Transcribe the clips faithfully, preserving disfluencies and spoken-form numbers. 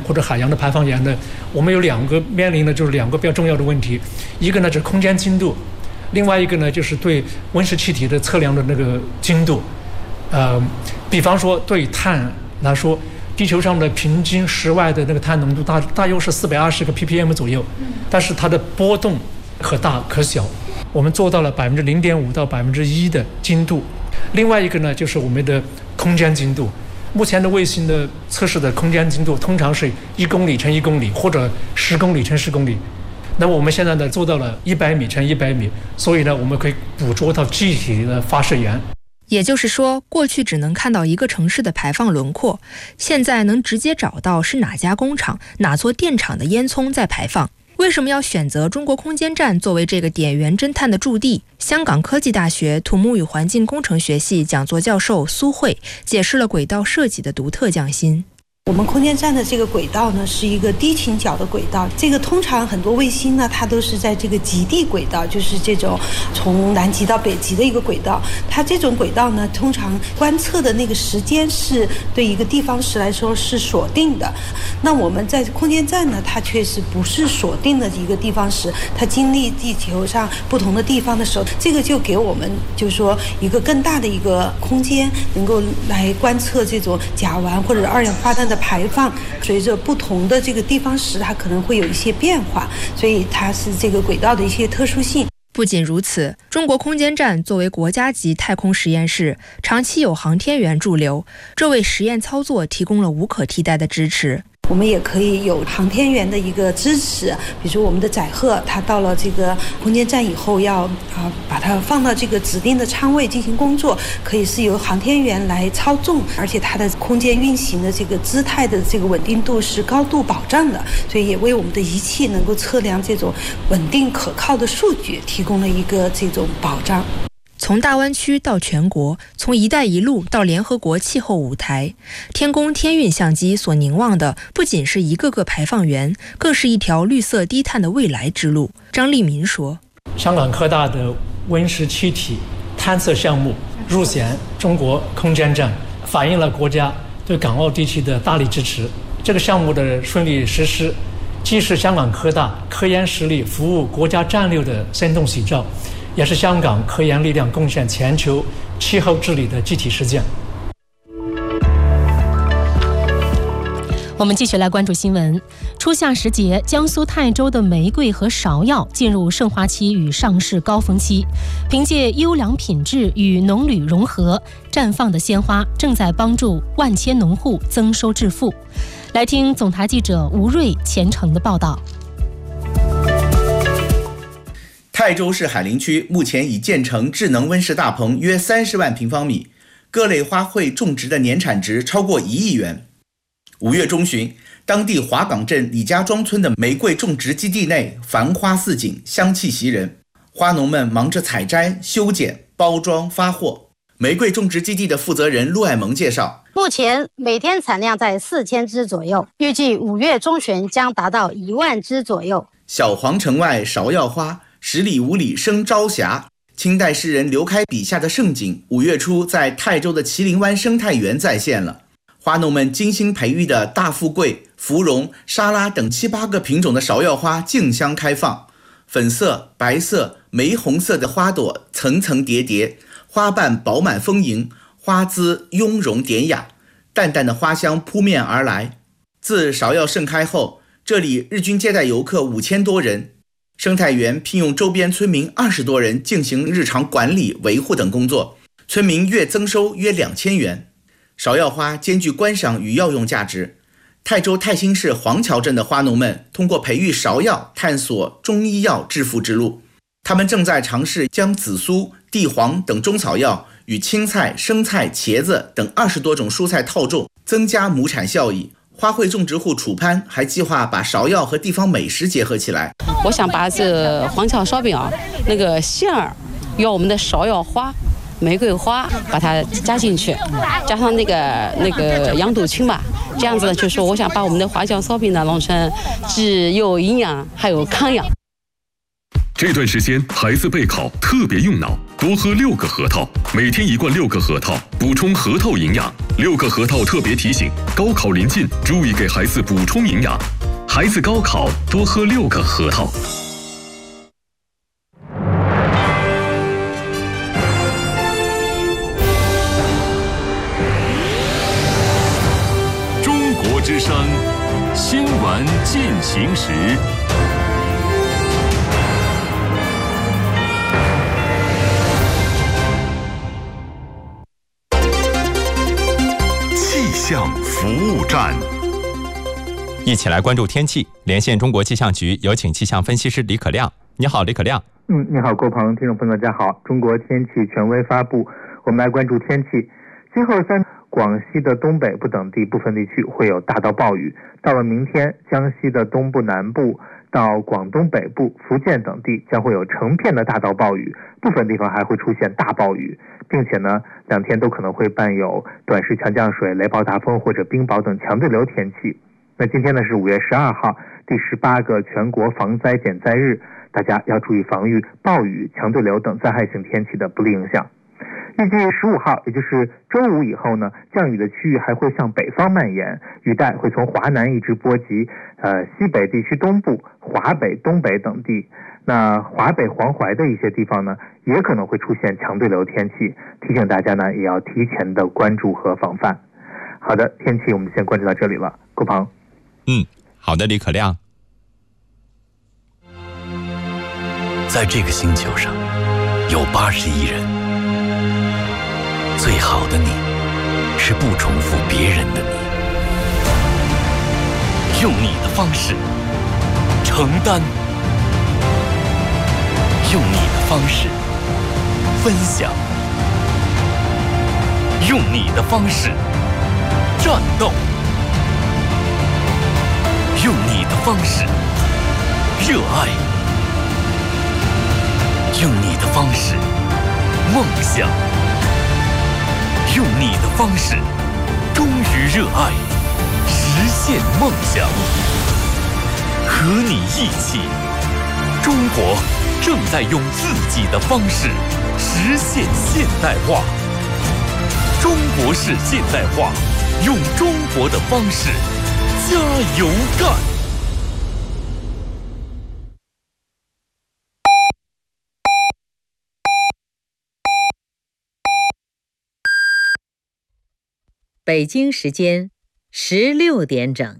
或者海洋的排放源呢，我们有两个面临的就是两个比较重要的问题，一个呢是空间精度，另外一个呢就是对温室气体的测量的那个精度。呃，比方说对碳来说，地球上的平均室外的那个碳浓度大大约是四百二十个 ppm 左右，但是它的波动可大可小，我们做到了百分之零点五到百分之一的精度。另外一个呢，就是我们的空间精度。目前的卫星的测试的空间精度通常是一公里乘一公里，或者十公里乘十公里。那么我们现在呢做到了一百米乘一百米，所以呢我们可以捕捉到具体的发射源。 也就是说，过去只能看到一个城市的排放轮廓，现在能直接找到是哪家工厂、哪座电厂的烟囱在排放。为什么要选择中国空间站作为这个点源侦探的驻地？香港科技大学土木与环境工程学系讲座教授苏慧解释了轨道设计的独特匠心。 我们空间站的这个轨道呢，是一个低倾角的轨道。这个通常很多卫星呢，它都是在这个极地轨道，就是这种从南极到北极的一个轨道。它这种轨道呢，通常观测的那个时间是对一个地方时来说是锁定的。那我们在空间站呢，它确实不是锁定的一个地方时，它经历地球上不同的地方的时候，这个就给我们就是说一个更大的一个空间，能够来观测这种甲烷或者二氧化碳的排放，随着不同的这个地方时，它可能会有一些变化，所以它是这个轨道的一些特殊性。 不仅如此，中国空间站作为国家级太空实验室，长期有航天员驻留，这为实验操作提供了无可替代的支持。 我们也可以有航天员的一个支持，比如说我们的载荷，它到了这个空间站以后要啊把它放到这个指定的舱位进行工作，可以是由航天员来操纵，而且它的空间运行的这个姿态的这个稳定度是高度保障的，所以也为我们的仪器能够测量这种稳定可靠的数据提供了一个这种保障。 从大湾区到全国，从一带一路到联合国气候舞台，天宫天运相机所凝望的不仅是一个个排放源，更是一条绿色低碳的未来之路。张立民说， 香港科大的温室气体探测项目入选中国空间站，反映了国家对港澳地区的大力支持。这个项目的顺利实施，既是香港科大科研实力服务国家战略的生动写照，也是香港科研力量贡献全球气候治理的具体实践。 我们继续来关注新闻。初夏时节，江苏泰州的玫瑰和芍药进入盛花期与上市高峰期，凭借优良品质与农旅融合，绽放的鲜花正在帮助万千农户增收致富。来听总台记者吴瑞虔诚的报道。 泰州市海陵区目前已建成智能温室大棚约三十万平方米，各类花卉种植的年产值超过一亿元。五月中旬，当地华岗镇李家庄村的玫瑰种植基地内繁花似锦，香气袭人，花农们忙着采摘、修剪、包装、发货。玫瑰种植基地的负责人陆爱萌介绍， 目前每天产量在四千支左右，预计五月中旬将达到一万支左右。 小皇城外芍药花，十里五里生朝霞。清代诗人刘开笔下的盛景，五月初在泰州的麒麟湾生态园再现了。花农们精心培育的大富贵、芙蓉、沙拉等七八个品种的芍药花竞相开放，粉色、白色、玫红色的花朵层层叠叠，花瓣饱满丰盈，花姿雍容典雅，淡淡的花香扑面而来。自芍药盛开后，这里日均接待游客五千多人。生态园聘用周边村民二十多人进行日常管理、维护等工作，村民月增收约两千元。芍药花兼具观赏与药用价值。泰州泰兴市黄桥镇的花农们通过培育芍药，探索中医药致富之路。他们正在尝试将紫苏、地黄等中草药与青菜、生菜、茄子等二十多种蔬菜套种，增加亩产效益。花卉种植户楚潘还计划把芍药和地方美食结合起来。 我想把这黄桥烧饼啊，那个馅儿，用我们的芍药花、玫瑰花把它加进去，加上那个那个羊肚菌吧，这样子呢，就是说我想把我们的花椒烧饼呢弄成既有营养还有抗氧。 这段时间孩子备考特别用脑， 多喝六个核桃，每天一罐六个核桃，补充核桃营养。六个核桃特别提醒：高考临近，注意给孩子补充营养。孩子高考，多喝六个核桃。 中国之声新闻进行时。 气象服务站， 一起来关注天气。连线中国气象局，有请气象分析师李可亮。你好，李可亮。 嗯，你好，郭鹏，听众朋友大家好。中国天气权威发布，我们来关注天气。今后三，广西的东北部等地部分地区会有大到暴雨。到了明天，江西的东部、南部到广东北部、福建等地将会有成片的大到暴雨，部分地方还会出现大暴雨，并且呢，两天都可能会伴有短时强降水、雷暴大风或者冰雹等强对流天气。那今天呢是五月十二号，第十八个全国防灾减灾日，大家要注意防御暴雨、强对流等灾害性天气的不利影响。预计十五号，也就是周五以后呢，降雨的区域还会向北方蔓延，雨带会从华南一直波及呃西北地区东部、华北、东北等地。那华北、黄淮的一些地方呢，也可能会出现强对流天气，提醒大家呢，也要提前的关注和防范。好的，天气我们先关注到这里了，顾鹏。 嗯，好的，李可亮。 在这个星球上，有八十亿人。最好的你，是不重复别人的你，用你的方式承担，用你的方式分享，用你的方式战斗，用你的方式热爱，用你的方式梦想。用你的方式忠于热爱，实现梦想。和你一起，中国正在用自己的方式实现现代化。中国式现代化，用中国的方式加油干。 北京时间十六点整。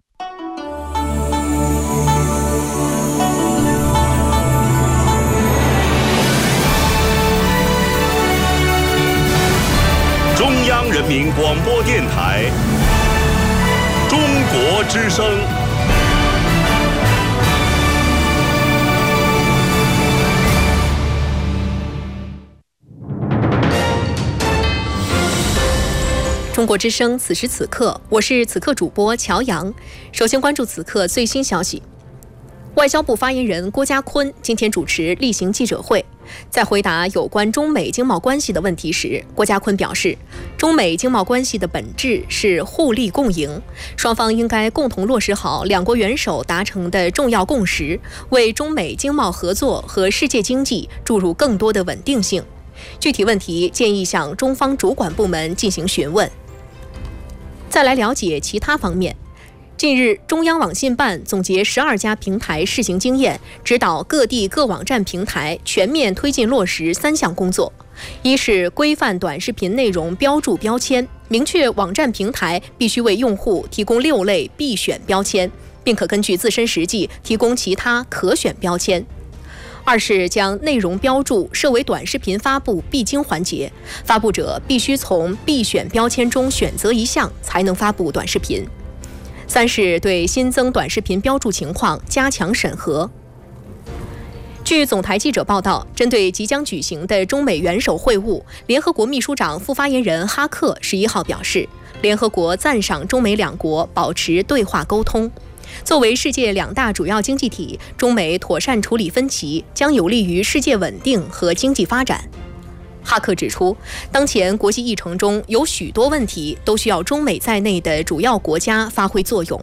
中央人民广播电台，中国之声。 中国之声，此时此刻，我是此刻主播乔阳。首先关注此刻最新消息。外交部发言人郭家坤今天主持例行记者会，在回答有关中美经贸关系的问题时，郭家坤表示，中美经贸关系的本质是互利共赢，双方应该共同落实好两国元首达成的重要共识，为中美经贸合作和世界经济注入更多的稳定性。具体问题建议向中方主管部门进行询问。再来了解其他方面。近日，中央网信办总结十二家平台试行经验，指导各地各网站平台全面推进落实三项工作：一是规范短视频内容标注标签，明确网站平台必须为用户提供六类必选标签，并可根据自身实际提供其他可选标签；二是将内容标注设为短视频发布必经环节，发布者必须从必选标签中选择一项才能发布短视频；三是对新增短视频标注情况加强审核。据总台记者报道，针对即将举行的中美元首会晤，联合国秘书长副发言人哈克十一号表示，联合国赞赏中美两国保持对话沟通。作为世界两大主要经济体，中美妥善处理分歧，将有利于世界稳定和经济发展。哈克指出，当前国际议程中有许多问题都需要中美在内的主要国家发挥作用。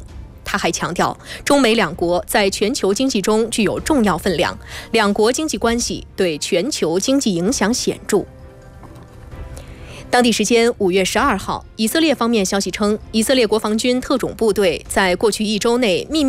他还强调，中美两国在全球经济中具有重要分量，两国经济关系对全球经济影响显著。当地时间五月十二号，以色列方面消息称，以色列国防军特种部队在过去一周内秘密